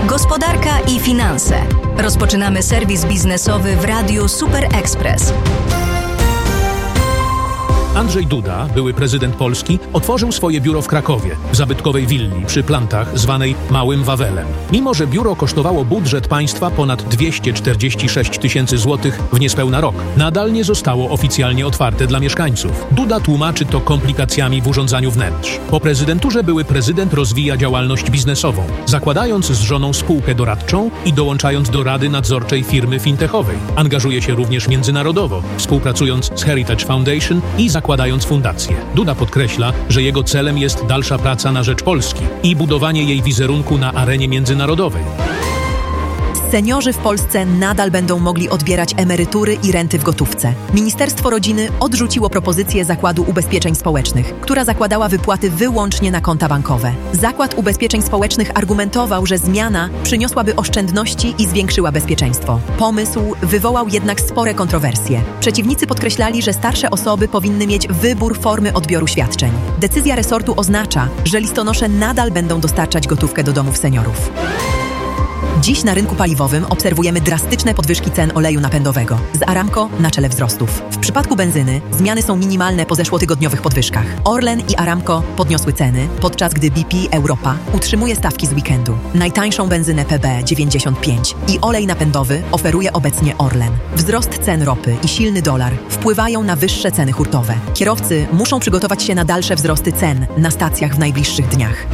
Gospodarka i finanse. Rozpoczynamy serwis biznesowy w Radiu Super Express. Andrzej Duda, były prezydent Polski, otworzył swoje biuro w Krakowie, w zabytkowej willi przy Plantach zwanej Małym Wawelem. Mimo że biuro kosztowało budżet państwa ponad 246 tysięcy złotych w niespełna rok, nadal nie zostało oficjalnie otwarte dla mieszkańców. Duda tłumaczy to komplikacjami w urządzaniu wnętrz. Po prezydenturze były prezydent rozwija działalność biznesową, zakładając z żoną spółkę doradczą i dołączając do rady nadzorczej firmy fintechowej. Angażuje się również międzynarodowo, współpracując z Heritage Foundation i zakładając fundację. Duda podkreśla, że jego celem jest dalsza praca na rzecz Polski i budowanie jej wizerunku na arenie międzynarodowej. Seniorzy w Polsce nadal będą mogli odbierać emerytury i renty w gotówce. Ministerstwo Rodziny odrzuciło propozycję Zakładu Ubezpieczeń Społecznych, która zakładała wypłaty wyłącznie na konta bankowe. Zakład Ubezpieczeń Społecznych argumentował, że zmiana przyniosłaby oszczędności i zwiększyła bezpieczeństwo. Pomysł wywołał jednak spore kontrowersje. Przeciwnicy podkreślali, że starsze osoby powinny mieć wybór formy odbioru świadczeń. Decyzja resortu oznacza, że listonosze nadal będą dostarczać gotówkę do domów seniorów. Dziś na rynku paliwowym obserwujemy drastyczne podwyżki cen oleju napędowego, z Aramco na czele wzrostów. W przypadku benzyny zmiany są minimalne po zeszłotygodniowych podwyżkach. Orlen i Aramco podniosły ceny, podczas gdy BP Europa utrzymuje stawki z weekendu. Najtańszą benzynę PB 95 i olej napędowy oferuje obecnie Orlen. Wzrost cen ropy i silny dolar wpływają na wyższe ceny hurtowe. Kierowcy muszą przygotować się na dalsze wzrosty cen na stacjach w najbliższych dniach.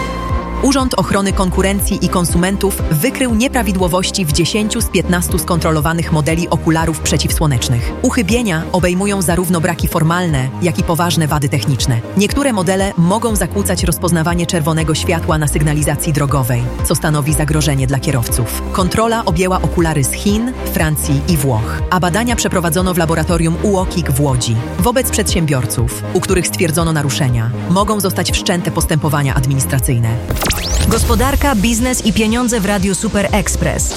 Urząd Ochrony Konkurencji i Konsumentów wykrył nieprawidłowości w 10 z 15 skontrolowanych modeli okularów przeciwsłonecznych. Uchybienia obejmują zarówno braki formalne, jak i poważne wady techniczne. Niektóre modele mogą zakłócać rozpoznawanie czerwonego światła na sygnalizacji drogowej, co stanowi zagrożenie dla kierowców. Kontrola objęła okulary z Chin, Francji i Włoch, a badania przeprowadzono w laboratorium UOKiK w Łodzi. Wobec przedsiębiorców, u których stwierdzono naruszenia, mogą zostać wszczęte postępowania administracyjne. Gospodarka, biznes i pieniądze w Radiu Super Express.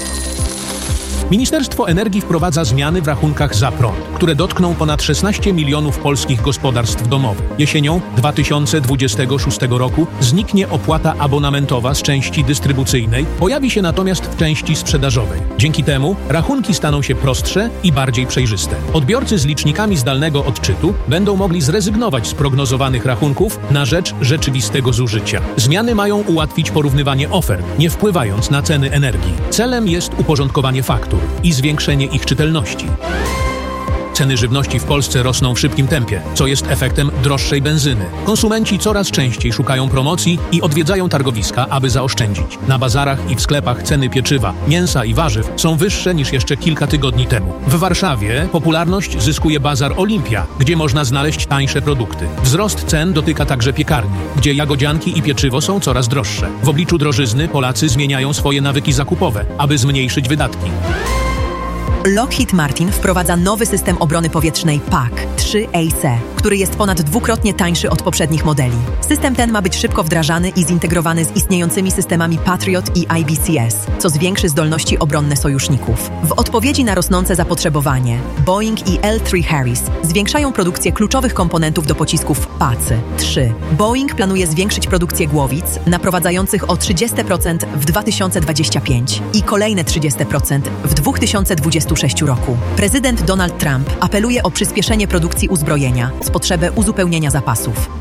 Ministerstwo Energii wprowadza zmiany w rachunkach za prąd, które dotkną ponad 16 milionów polskich gospodarstw domowych. Jesienią 2026 roku zniknie opłata abonamentowa z części dystrybucyjnej, pojawi się natomiast w części sprzedażowej. Dzięki temu rachunki staną się prostsze i bardziej przejrzyste. Odbiorcy z licznikami zdalnego odczytu będą mogli zrezygnować z prognozowanych rachunków na rzecz rzeczywistego zużycia. Zmiany mają ułatwić porównywanie ofert, nie wpływając na ceny energii. Celem jest uporządkowanie faktur i zwiększenie ich czytelności. Ceny żywności w Polsce rosną w szybkim tempie, co jest efektem droższej benzyny. Konsumenci coraz częściej szukają promocji i odwiedzają targowiska, aby zaoszczędzić. Na bazarach i w sklepach ceny pieczywa, mięsa i warzyw są wyższe niż jeszcze kilka tygodni temu. W Warszawie popularność zyskuje bazar Olimpia, gdzie można znaleźć tańsze produkty. Wzrost cen dotyka także piekarni, gdzie jagodzianki i pieczywo są coraz droższe. W obliczu drożyzny Polacy zmieniają swoje nawyki zakupowe, aby zmniejszyć wydatki. Lockheed Martin wprowadza nowy system obrony powietrznej PAC-3AC, który jest ponad dwukrotnie tańszy od poprzednich modeli. System ten ma być szybko wdrażany i zintegrowany z istniejącymi systemami Patriot i IBCS, co zwiększy zdolności obronne sojuszników. W odpowiedzi na rosnące zapotrzebowanie, Boeing i L3 Harris zwiększają produkcję kluczowych komponentów do pocisków PAC-3. Boeing planuje zwiększyć produkcję głowic naprowadzających o 30% w 2025 i kolejne 30% w 2026 roku. Prezydent Donald Trump apeluje o przyspieszenie produkcji uzbrojenia z potrzeby uzupełnienia zapasów.